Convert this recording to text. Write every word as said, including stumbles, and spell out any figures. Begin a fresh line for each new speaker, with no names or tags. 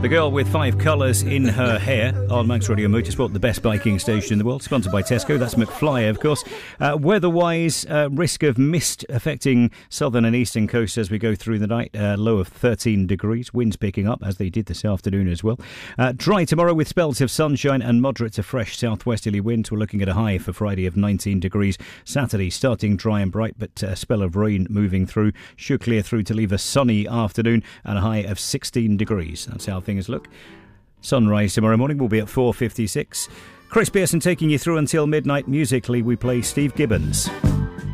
The girl with five colours in her hair on Manx Radio Motorsport, the best biking station in the world, sponsored by Tesco. That's McFly, of course. Uh, weather-wise, uh, risk of mist affecting southern and eastern coasts as we go through the night. Uh, low of thirteen degrees. Winds picking up, as they did this afternoon as well. Uh, dry tomorrow with spells of sunshine and moderate to fresh southwesterly winds. We're looking at a high for Friday of nineteen degrees. Saturday starting dry and bright, but a spell of rain moving through. Should clear through to leave a sunny afternoon and a high of sixteen degrees. That's how things look. Sunrise tomorrow morning will be at four fifty-six. Chris Pearson taking you through until midnight. Musically, we play Steve Gibbons.